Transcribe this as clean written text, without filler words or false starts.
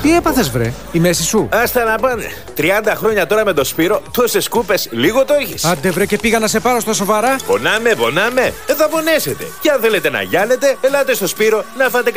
Τι έπαθες, βρε, η μέση σου? Άστα να πάνε. 30 χρόνια τώρα με το Σπύρο, τόσες σκούπες, λίγο το έχεις. Άντε, βρε, και πήγα να σε πάρω στα σοβαρά. Πονάμε. Δεν θα πονέσετε. Και αν θέλετε να γιάνετε, ελάτε στο Σπύρο να φάτε